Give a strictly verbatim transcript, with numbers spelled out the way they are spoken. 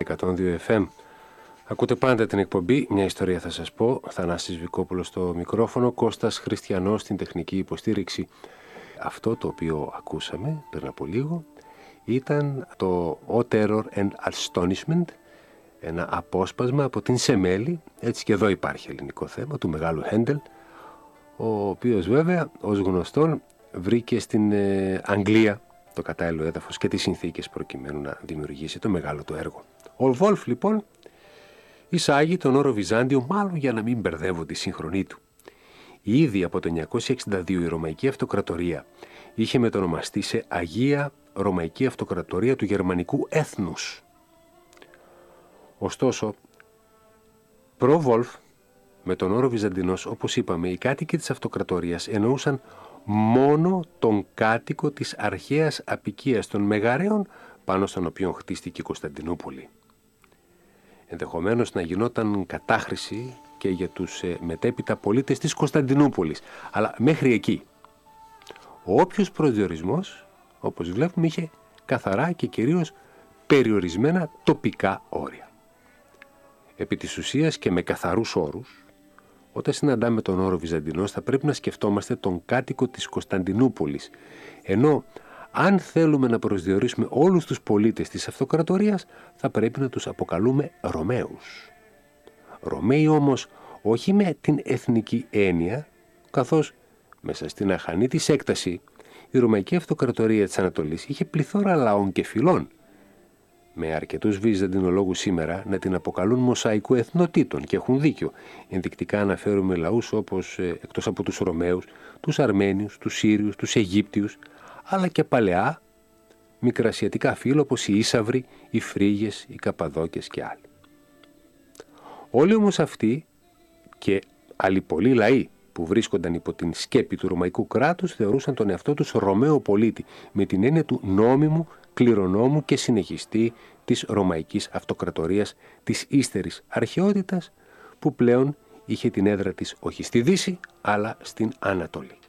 εκατόν δύο εφ εμ. Ακούτε πάντα την εκπομπή «Μια ιστορία θα σας πω». Θανάσης Βικόπουλος στο μικρόφωνο, Κώστας Χριστιανός στην τεχνική υποστήριξη. Αυτό το οποίο ακούσαμε πριν από λίγο ήταν το «O Terror and Astonishment», ένα απόσπασμα από την Σεμέλη, έτσι και εδώ υπάρχει ελληνικό θέμα, του μεγάλου Χέντελ, ο οποίος βέβαια ως γνωστόν βρήκε στην ε, Αγγλία το κατάλληλο έδαφος και τις συνθήκες προκειμένου να δημιουργήσει το μεγάλο του έργο. Ο Βόλφ λοιπόν εισάγει τον όρο Βυζάντιο, μάλλον για να μην μπερδεύω τη σύγχρονή του. Ήδη από το εννιακόσια εξήντα δύο η Ρωμαϊκή Αυτοκρατορία είχε μετονομαστεί σε Αγία Ρωμαϊκή Αυτοκρατορία του Γερμανικού έθνους. Ωστόσο, προ-Βόλφ, με τον όρο Βυζαντινός, όπως είπαμε, οι κάτοικοι της Αυτοκρατορίας εννοούσαν μόνο τον κάτοικο της αρχαίας αποικίας των Μεγαρέων, πάνω στον οποίο χτίστηκε η Κωνσταντινούπολη. Ενδεχομένως να γινόταν κατάχρηση και για τους ε, μετέπειτα πολίτες της Κωνσταντινούπολης, αλλά μέχρι εκεί. Ο όποιος προσδιορισμός, όπως βλέπουμε, είχε καθαρά και κυρίως περιορισμένα τοπικά όρια. Επί της ουσίας και με καθαρούς όρους, όταν συναντάμε τον όρο Βυζαντινός θα πρέπει να σκεφτόμαστε τον κάτοικο της Κωνσταντινούπολης, ενώ αν θέλουμε να προσδιορίσουμε όλους τους πολίτες της Αυτοκρατορίας θα πρέπει να τους αποκαλούμε Ρωμαίους. Ρωμαίοι όμως όχι με την εθνική έννοια, καθώς μέσα στην αχανή της έκταση η Ρωμαϊκή Αυτοκρατορία της Ανατολής είχε πληθώρα λαών και φυλών, με αρκετούς βυζαντινολόγους σήμερα να την αποκαλούν μοσαϊκού εθνοτήτων, και έχουν δίκιο. Ενδεικτικά αναφέρουμε λαούς όπως, ε, εκτός από τους Ρωμαίους, τους Αρμένιους, τους Σύριους, τους Αιγύπτιους, αλλά και παλαιά μικρασιατικά φύλλα όπως οι Ίσαυροι, οι Φρίγες, οι Καπαδόκες και άλλοι. Όλοι όμως αυτοί και άλλοι πολλοί λαοί που βρίσκονταν υπό την σκέπη του Ρωμαϊκού κράτους θεωρούσαν τον εαυτό τους Ρωμαίο πολίτη, με την έννοια του νόμιμου, κληρονόμου και συνεχιστή της Ρωμαϊκής Αυτοκρατορίας της ύστερης αρχαιότητας, που πλέον είχε την έδρα της όχι στη Δύση αλλά στην Ανατολή.